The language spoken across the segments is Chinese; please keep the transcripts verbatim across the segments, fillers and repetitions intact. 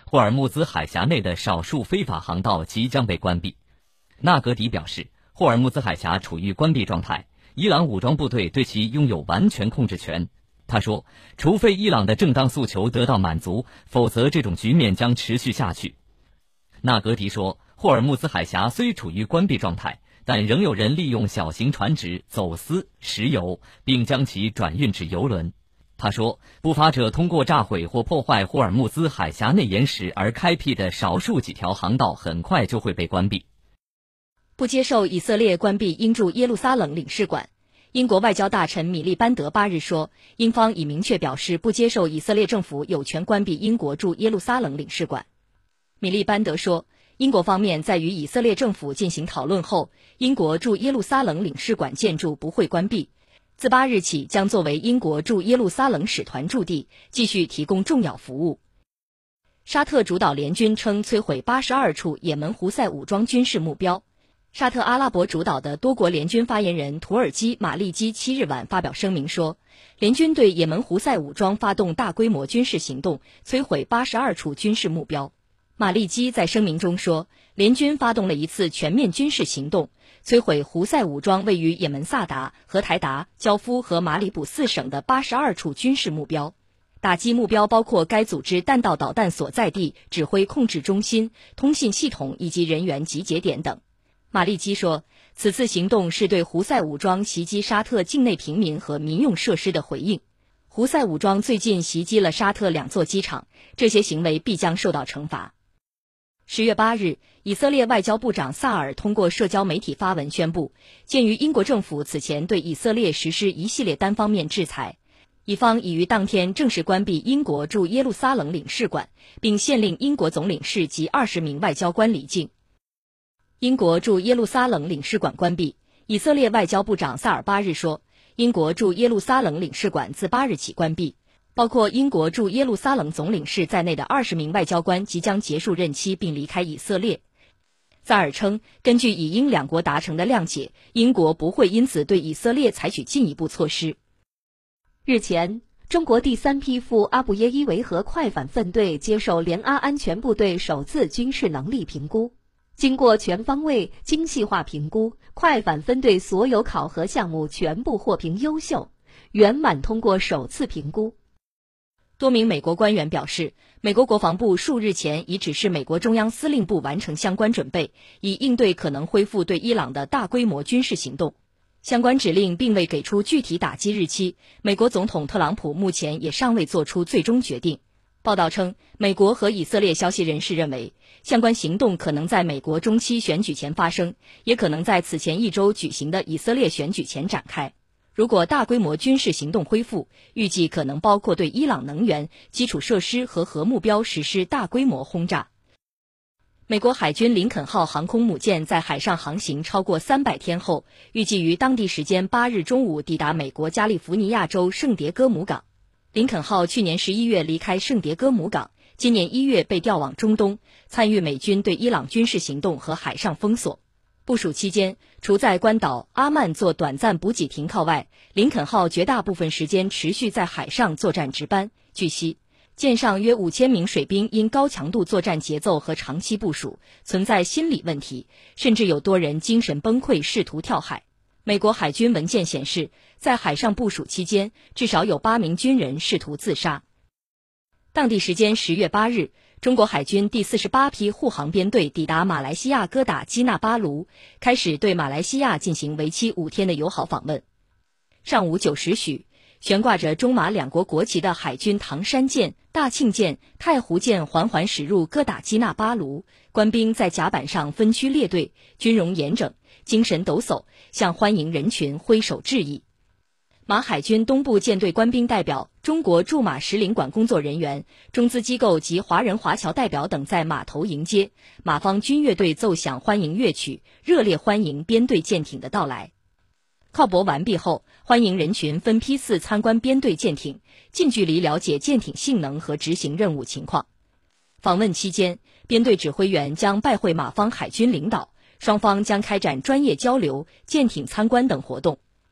霍尔木兹海峡内的少数非法航道即将被关闭。纳格迪表示，霍尔木兹海峡处于关闭状态，伊朗武装部队对其拥有完全控制权。他说，除非伊朗的正当诉求得到满足，否则这种局面将持续下去。纳格迪说，霍尔木兹海峡虽处于关闭状态，但仍有人利用小型船只走私石油，并将其转运至油轮。他说，不法者通过炸毁或破坏霍尔木兹海峡内岩石而开辟的少数几条航道很快就会被关闭。 不接受以色列关闭英驻耶路撒冷领事馆。英国外交大臣米利班德八日说，英方已明确表示不接受以色列政府有权关闭英国驻耶路撒冷领事馆。米利班德说，英国方面在与以色列政府进行讨论后，英国驻耶路撒冷领事馆建筑不会关闭，自八日起将作为英国驻耶路撒冷使团驻地，继续提供重要服务。沙特主导联军称摧毁八十二处也门胡塞武装军事目标。沙特阿拉伯主导的多国联军发言人土耳其马利基七日晚发表声明说，联军对也门胡塞武装发动大规模军事行动，摧毁八十二处军事目标。马利基在声明中说，联军发动了一次全面军事行动，摧毁胡塞武装位于也门萨达、荷台达、焦夫和马里卜四省的八十二处军事目标。打击目标包括该组织弹道导弹所在地、指挥控制中心、通信系统以及人员集结点等。马利基说，此次行动是对胡塞武装袭击沙特境内平民和民用设施的回应。胡塞武装最近袭击了沙特两座机场，这些行为必将受到惩罚。十月八日，以色列外交部长萨尔通过社交媒体发文宣布，鉴于英国政府此前对以色列实施一系列单方面制裁，以方已于当天正式关闭英国驻耶路撒冷领事馆，并限令英国总领事及二十名外交官离境。英国驻耶路撒冷领事馆关闭，以色列外交部长萨尔八日说，英国驻耶路撒冷领事馆自八日起关闭，包括英国驻耶路撒冷总领事在内的二十名外交官即将结束任期并离开以色列。萨尔称，根据以英两国达成的谅解，英国不会因此对以色列采取进一步措施。 日前，中国第三批赴阿布耶伊维和快反分队接受联阿安全部队首次军事能力评估。经过全方位、精细化评估，快反分队所有考核项目全部获评优秀，圆满通过首次评估。 多名美国官员表示，美国国防部数日前已指示美国中央司令部完成相关准备，以应对可能恢复对伊朗的大规模军事行动。相关指令并未给出具体打击日期，美国总统特朗普目前也尚未做出最终决定。报道称，美国和以色列消息人士认为，相关行动可能在美国中期选举前发生，也可能在此前一周举行的以色列选举前展开。如果大规模军事行动恢复，预计可能包括对伊朗能源、基础设施和核目标实施大规模轰炸。美国海军林肯号航空母舰在海上航行超过三百天后，预计于当地时间八日中午抵达美国加利福尼亚州圣迭戈姆港。林肯号去年十一月离开圣迭戈姆港，今年一月被调往中东，参与美军对伊朗军事行动和海上封锁。部署期间，除在关岛阿曼做短暂补给停靠外，林肯号绝大部分时间持续在海上作战值班。据悉，舰上约五千名水兵因高强度作战节奏和长期部署，存在心理问题，甚至有多人精神崩溃，试图跳海。美国海军文件显示，在海上部署期间，至少有八名军人试图自杀。当地时间十月八日，中国海军第四十八批护航编队抵达马来西亚哥打基纳巴卢，开始对马来西亚进行为期五天的友好访问。上午九时许，悬挂着中马两国国旗的海军唐山舰、大庆舰、太湖舰缓缓驶入哥打基纳巴卢，官兵在甲板上分区列队，军容严整，精神抖擞，向欢迎人群挥手致意。马海军东部舰队官兵代表、中国驻马使领馆工作人员、中资机构及华人华侨代表等在码头迎接，马方军乐队奏响欢迎乐曲，热烈欢迎编队舰艇的到来。靠泊完毕后，欢迎人群分批次参观编队舰艇，近距离了解舰艇性能和执行任务情况。访问期间，编队指挥员将拜会马方海军领导，双方将开展专业交流、舰艇参观等活动。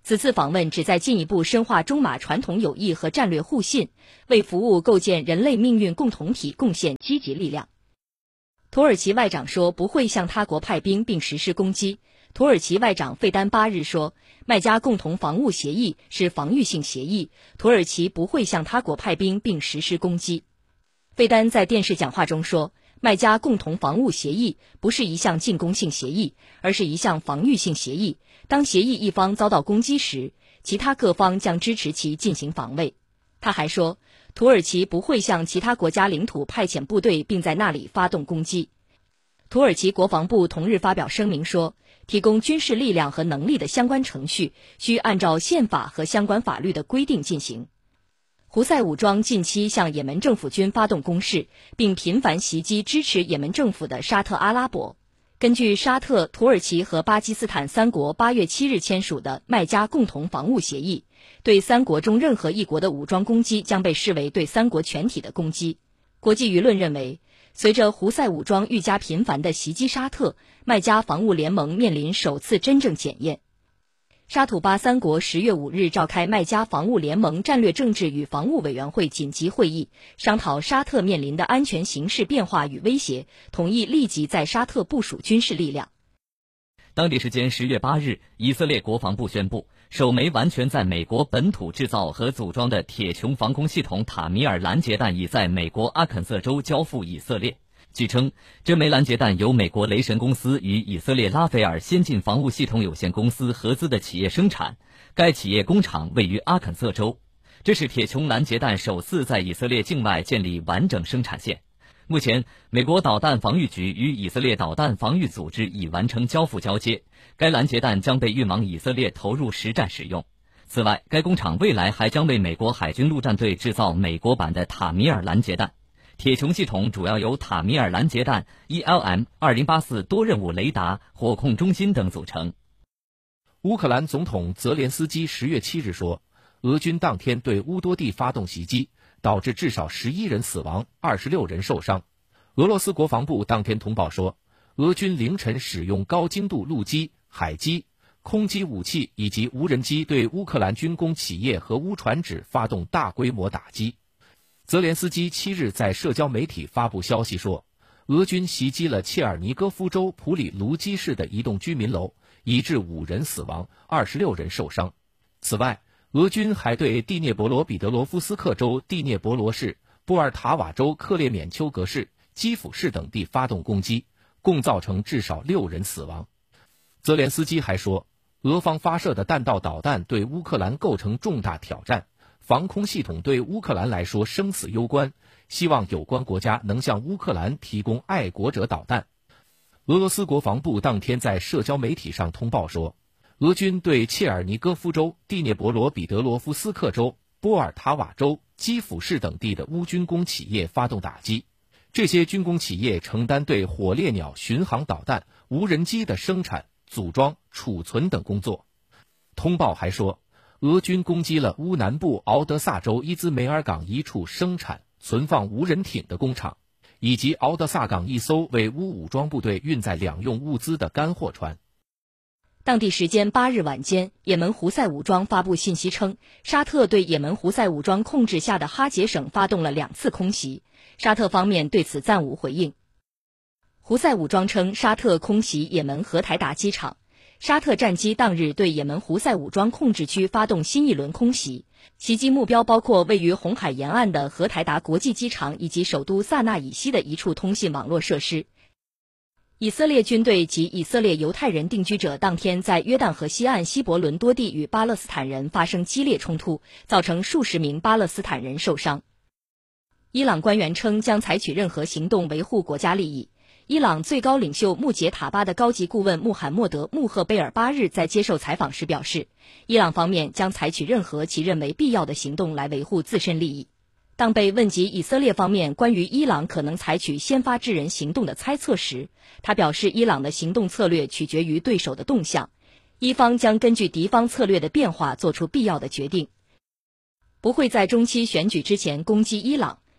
此次访问旨在进一步深化中马传统友谊和战略互信，为服务构建人类命运共同体贡献积极力量。土耳其外长说不会向他国派兵并实施攻击。土耳其外长费丹八日说，麦加共同防务协议是防御性协议，土耳其不会向他国派兵并实施攻击。费丹在电视讲话中说，麦加共同防务协议不是一项进攻性协议，而是一项防御性协议。当协议一方遭到攻击时，其他各方将支持其进行防卫。他还说，土耳其不会向其他国家领土派遣部队并在那里发动攻击。土耳其国防部同日发表声明说，提供军事力量和能力的相关程序需按照宪法和相关法律的规定进行。胡塞武装近期向也门政府军发动攻势，并频繁袭击支持也门政府的沙特阿拉伯。根据沙特、土耳其和巴基斯坦三国八月七日签署的麦加共同防务协议，对三国中任何一国的武装攻击将被视为对三国全体的攻击。国际舆论认为，随着胡塞武装愈加频繁地袭击沙特，麦加防务联盟面临首次真正检验。沙土巴三国十月五日召开麦加防务联盟战略政治与防务委员会紧急会议，商讨沙特面临的安全形势变化与威胁，同意立即在沙特部署军事力量。 当地时间十月八日，以色列国防部宣布，首枚完全在美国本土制造和组装的铁穹防空系统塔米尔拦截弹已在美国阿肯色州交付以色列。据称，这枚拦截弹由美国雷神公司与以色列拉斐尔先进防务系统有限公司合资的企业生产，该企业工厂位于阿肯色州。这是铁穹拦截弹首次在以色列境外建立完整生产线。目前，美国导弹防御局与以色列导弹防御组织已完成交付交接，该拦截弹将被运往以色列投入实战使用。此外，该工厂未来还将为美国海军陆战队制造美国版的塔米尔拦截弹。铁穹系统主要由塔米尔拦截弹、E L M 二零八四多任务雷达、火控中心等组成。 乌克兰总统泽连斯基十月七日说，俄军当天对乌多地发动袭击，导致至少十一人死亡，二十六人受伤。俄罗斯国防部当天通报说，俄军凌晨使用高精度陆基、海基、空基武器以及无人机对乌克兰军工企业和乌船只发动大规模打击。泽连斯基七日在社交媒体发布消息说，俄军袭击了切尔尼戈夫州普里卢基市的一栋居民楼，以致五人死亡，二十六人受伤。此外，俄军还对第聂伯罗彼得罗夫斯克州第聂伯罗市、波尔塔瓦州克列缅丘格市、基辅市等地发动攻击，共造成至少六人死亡。泽连斯基还说，俄方发射的弹道导弹对乌克兰构成重大挑战，防空系统对乌克兰来说生死攸关，希望有关国家能向乌克兰提供爱国者导弹。俄罗斯国防部当天在社交媒体上通报说，俄军对切尔尼戈夫州、第聂伯罗彼得罗夫斯克州、波尔塔瓦州、基辅市等地的乌军工企业发动打击，这些军工企业承担对火烈鸟巡航导弹、无人机的生产、组装、储存等工作。通报还说，俄军攻击了乌南部敖德萨州伊兹梅尔港一处生产、存放无人艇的工厂，以及敖德萨港一艘为乌武装部队运载两用物资的干货船。 当地时间八日晚间，也门胡塞武装发布信息称，沙特对也门胡塞武装控制下的哈杰省发动了两次空袭，沙特方面对此暂无回应。胡塞武装称，沙特空袭也门荷台达机场。沙特战机当日对也门胡塞武装控制区发动新一轮空袭，袭击目标包括位于红海沿岸的荷台达国际机场以及首都萨那以西的一处通信网络设施。以色列军队及以色列犹太人定居者当天在约旦河西岸希伯伦多地与巴勒斯坦人发生激烈冲突，造成数十名巴勒斯坦人受伤。伊朗官员称将采取任何行动维护国家利益。伊朗最高领袖穆杰塔巴的高级顾问穆罕默德·穆赫贝尔八日在接受采访时表示，伊朗方面将采取任何其认为必要的行动来维护自身利益。当被问及以色列方面关于伊朗可能采取先发制人行动的猜测时，他表示伊朗的行动策略取决于对手的动向，伊方将根据敌方策略的变化做出必要的决定，不会在中期选举之前攻击伊朗。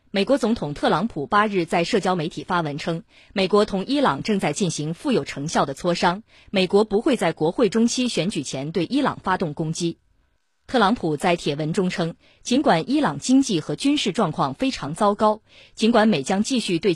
美国总统特朗普八日在社交媒体发文称，美国同伊朗正在进行富有成效的磋商，美国不会在国会中期选举前对伊朗发动攻击。特朗普在帖文中称，尽管伊朗经济和军事状况非常糟糕，尽管美将继续对